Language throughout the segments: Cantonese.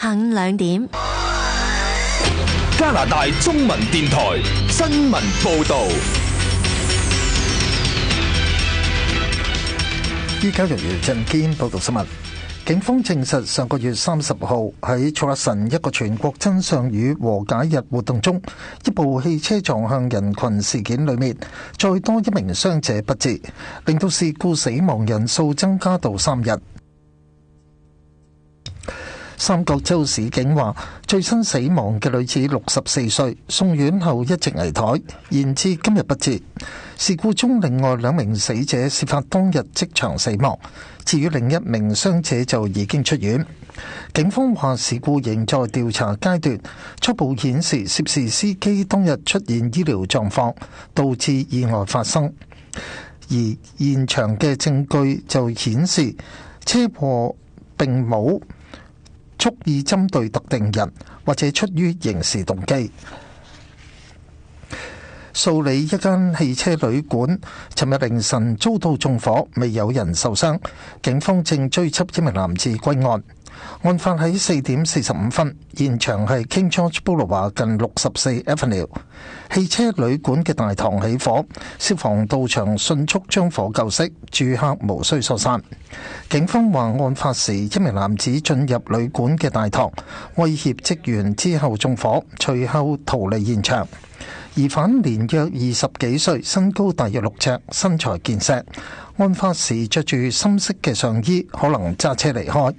下午2點， 加拿大中文電台新聞報道。 依家由鄭堅報道新聞。警方證實上個月30號喺楚克臣一個全國真相與和解日活動中，一部汽車撞向人群事件裏面，再多一名傷者不治，令到事故死亡人數增加到3人。三角洲市警話，最新死亡嘅女子64歲，送院後一直危殆，延至今日不治。事故中另外2名死者事發當日即場死亡，至於另一名傷者就已經出院。警方話事故仍在調查階段，初步顯示涉事司機當日出現醫療狀況，導致意外發生。而現場嘅證據就顯示車禍並冇蓄意針對特定人，或者出於刑事動機。素里一間汽車旅館尋日凌晨遭到縱火，未有人受傷，警方正追緝一名男子歸案。案發喺4點45分，現場係 King George Boulevard 近64 Avenue。汽車旅館嘅大堂起火，消防到場迅速將火救熄，住客無需疏散。警方話案發時，一名男子進入旅館嘅大堂，威脅職員之後縱火，隨後逃離現場。疑犯年約20幾歲，身高大約6尺，身材健碩。案發時着住深色嘅上衣，可能揸車離開。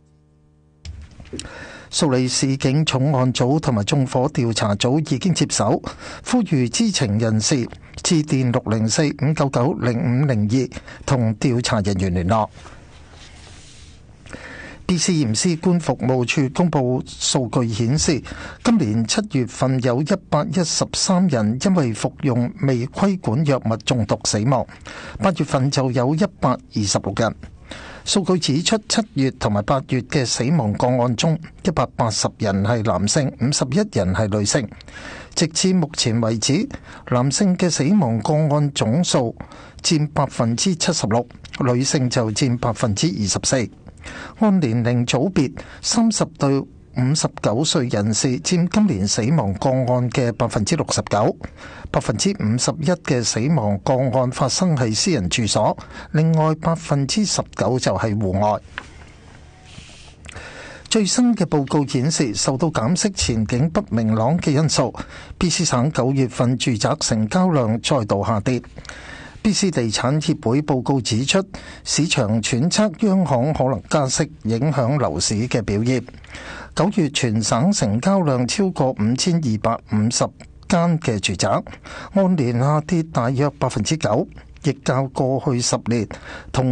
素里市警重案組同埋縱火調查組已經接手，呼籲知情人士致電604-599-0502同調查人員聯絡。BC 驗屍官服務處公佈數據顯示，今年7月份有113人因為服用未規管藥物中毒死亡，8月份就有126人。數據指出，7月同埋8月嘅死亡個案中，180人係男性，51人係女性。直至目前為止，男性嘅死亡個案總數佔76%，女性就佔24%。按年齡組別，30到59歲人士佔今年死亡個案嘅69%，51%嘅死亡個案發生喺私人住所，另外19%就係戶外。最新嘅報告顯示，受到減息前景不明朗嘅因素，BC 省9月份住宅成交量再度下跌。BC 地產協會報告指出，市場揣測央行可能加息，影響樓市嘅表現。9月全省成交量超過5250間嘅住宅，按年下跌大約9%，亦較過去10年同